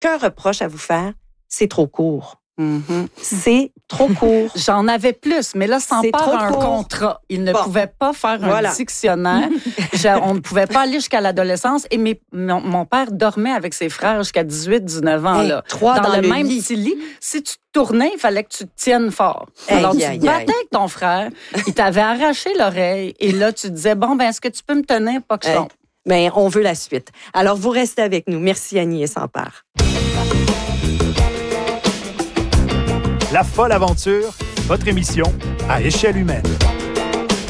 qu'un reproche à vous faire, c'est trop court. Mm-hmm. C'est trop court. J'en avais plus, mais là, sans C'est part trop un court. contrat. Il ne pouvait pas faire un dictionnaire. On ne pouvait pas aller jusqu'à l'adolescence. Et mon père dormait avec ses frères jusqu'à 18, 19 ans. Là, trois dans le le même lit. petit lit. Si tu te tournais, il fallait que tu te tiennes fort. Alors, tu te battais avec ton frère. Il t'avait arraché l'oreille. Et là, tu disais, est-ce que tu peux me tenir, pas que je tombe? Bien, on veut la suite. Alors, vous restez avec nous. Merci, Annie et Sans Peur. La folle aventure, votre émission à échelle humaine.